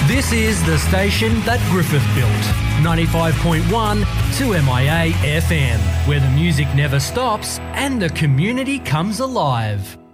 This is the station that Griffith built. 95.1 2MIA FM, where the music never stops and the community comes alive.